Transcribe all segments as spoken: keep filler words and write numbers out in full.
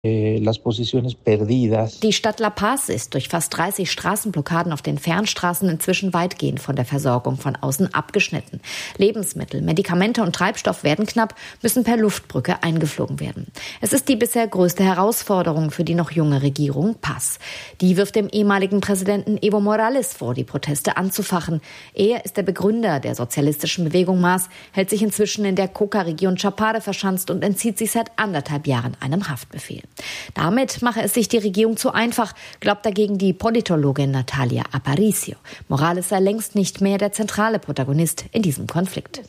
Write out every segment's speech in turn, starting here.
Die Stadt La Paz ist durch fast dreißig Straßenblockaden auf den Fernstraßen inzwischen weitgehend von der Versorgung von außen abgeschnitten. Lebensmittel, Medikamente und Treibstoff werden knapp, müssen per Luftbrücke eingeflogen werden. Es ist die bisher größte Herausforderung für die noch junge Regierung Paz. Die wirft dem ehemaligen Präsidenten Evo Morales vor, die Proteste anzufachen. Er ist der Begründer der sozialistischen Bewegung MAS, hält sich inzwischen in der Coca-Region Chapare verschanzt und entzieht sich seit anderthalb Jahren einem Haftbefehl. Damit mache es sich die Regierung zu einfach, glaubt dagegen die Politologin Natalia Aparicio. Morales sei längst nicht mehr der zentrale Protagonist in diesem Konflikt.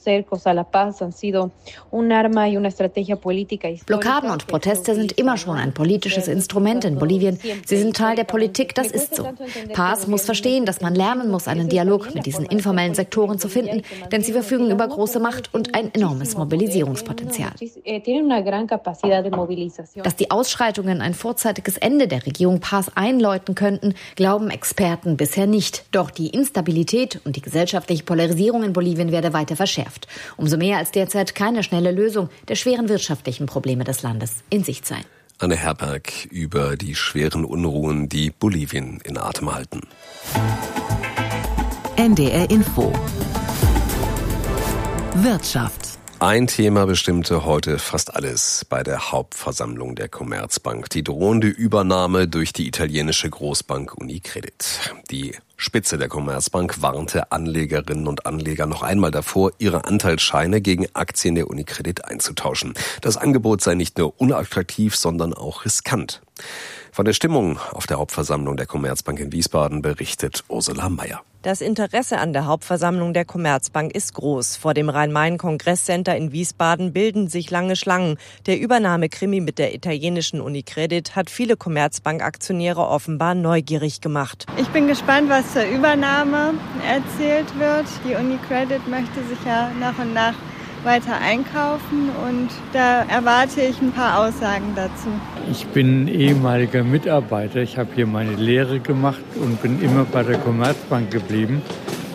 Blockaden und Proteste sind immer schon ein politisches Instrument in Bolivien. Sie sind Teil der Politik, das ist so. Paz muss verstehen, dass man lernen muss, einen Dialog mit diesen informellen Sektoren zu finden, denn sie verfügen über große Macht und ein enormes Mobilisierungspotenzial. Dass die Ausschreitungen ein vorzeitiges Ende der Regierung Paz einläuten könnten, glauben Experten bisher nicht. Doch die Instabilität und die gesellschaftliche Polarisierung in Bolivien werde weiter verschärft. Umso mehr als derzeit keine schnelle Lösung der schweren wirtschaftlichen Probleme des Landes in Sicht sei. Anne Herberg über die schweren Unruhen, die Bolivien in Atem halten. N D R Info. Wirtschaft. Ein Thema bestimmte heute fast alles bei der Hauptversammlung der Commerzbank. Die drohende Übernahme durch die italienische Großbank Unicredit. Die Spitze der Commerzbank warnte Anlegerinnen und Anleger noch einmal davor, ihre Anteilsscheine gegen Aktien der Unicredit einzutauschen. Das Angebot sei nicht nur unattraktiv, sondern auch riskant. Von der Stimmung auf der Hauptversammlung der Commerzbank in Wiesbaden berichtet Ursula Mayer. Das Interesse an der Hauptversammlung der Commerzbank ist groß. Vor dem Rhein-Main-Kongresscenter in Wiesbaden bilden sich lange Schlangen. Der Übernahmekrimi mit der italienischen Unicredit hat viele Commerzbank-Aktionäre offenbar neugierig gemacht. Ich bin gespannt, was zur Übernahme erzählt wird. Die Unicredit möchte sich ja nach und nach weiter einkaufen und da erwarte ich ein paar Aussagen dazu. Ich bin ehemaliger Mitarbeiter. Ich habe hier meine Lehre gemacht und bin immer bei der Commerzbank geblieben.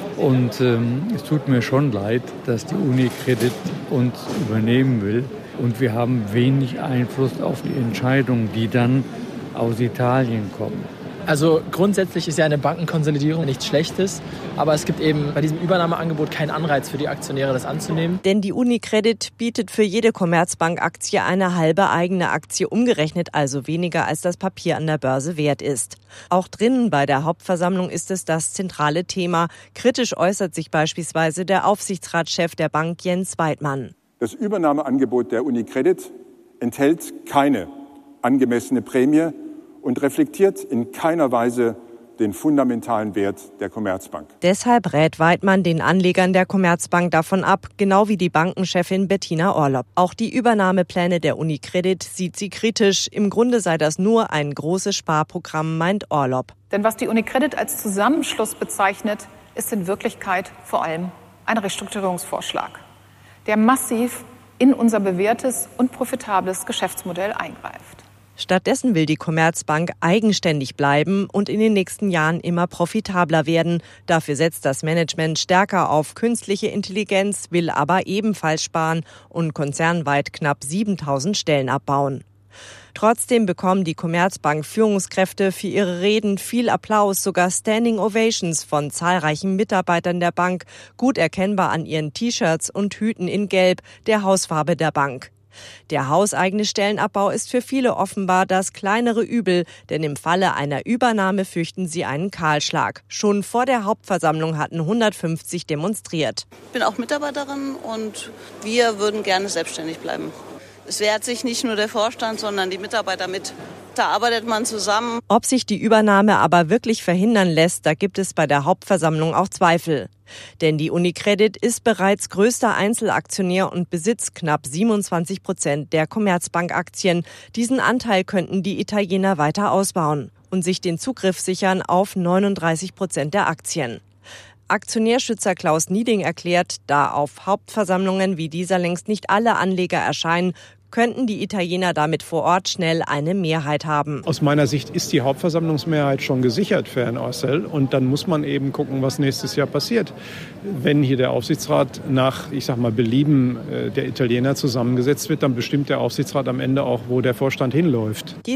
Und ähm, es tut mir schon leid, dass die Unicredit uns übernehmen will. Und wir haben wenig Einfluss auf die Entscheidungen, die dann aus Italien kommen. Also grundsätzlich ist ja eine Bankenkonsolidierung nichts Schlechtes, aber es gibt eben bei diesem Übernahmeangebot keinen Anreiz für die Aktionäre, das anzunehmen. Denn die Unicredit bietet für jede Commerzbank-Aktie eine halbe eigene Aktie, umgerechnet also weniger als das Papier an der Börse wert ist. Auch drinnen bei der Hauptversammlung ist es das zentrale Thema. Kritisch äußert sich beispielsweise der Aufsichtsratschef der Bank Jens Weidmann. Das Übernahmeangebot der Unicredit enthält keine angemessene Prämie und reflektiert in keiner Weise den fundamentalen Wert der Commerzbank. Deshalb rät Weidmann den Anlegern der Commerzbank davon ab, genau wie die Bankenchefin Bettina Orlopp. Auch die Übernahmepläne der Unicredit sieht sie kritisch. Im Grunde sei das nur ein großes Sparprogramm, meint Orlopp. Denn was die Unicredit als Zusammenschluss bezeichnet, ist in Wirklichkeit vor allem ein Restrukturierungsvorschlag, der massiv in unser bewährtes und profitables Geschäftsmodell eingreift. Stattdessen will die Commerzbank eigenständig bleiben und in den nächsten Jahren immer profitabler werden. Dafür setzt das Management stärker auf künstliche Intelligenz, will aber ebenfalls sparen und konzernweit knapp siebentausend Stellen abbauen. Trotzdem bekommen die Commerzbank-Führungskräfte für ihre Reden viel Applaus, sogar Standing Ovations von zahlreichen Mitarbeitern der Bank, gut erkennbar an ihren T-Shirts und Hüten in Gelb, der Hausfarbe der Bank. Der hauseigene Stellenabbau ist für viele offenbar das kleinere Übel, denn im Falle einer Übernahme fürchten sie einen Kahlschlag. Schon vor der Hauptversammlung hatten hundertfünfzig demonstriert. Ich bin auch Mitarbeiterin und wir würden gerne selbstständig bleiben. Es wehrt sich nicht nur der Vorstand, sondern die Mitarbeiter mit. Da arbeitet man zusammen. Ob sich die Übernahme aber wirklich verhindern lässt, da gibt es bei der Hauptversammlung auch Zweifel. Denn die Unicredit ist bereits größter Einzelaktionär und besitzt knapp siebenundzwanzig Prozent der Commerzbank-Aktien. Diesen Anteil könnten die Italiener weiter ausbauen und sich den Zugriff sichern auf neununddreißig Prozent der Aktien. Aktionärschützer Klaus Nieding erklärt, da auf Hauptversammlungen wie dieser längst nicht alle Anleger erscheinen, könnten die Italiener damit vor Ort schnell eine Mehrheit haben. Aus meiner Sicht ist die Hauptversammlungsmehrheit schon gesichert für Herrn Orcel. Und dann muss man eben gucken, was nächstes Jahr passiert. Wenn hier der Aufsichtsrat nach, ich sag mal, Belieben der Italiener zusammengesetzt wird, dann bestimmt der Aufsichtsrat am Ende auch, wo der Vorstand hinläuft. Die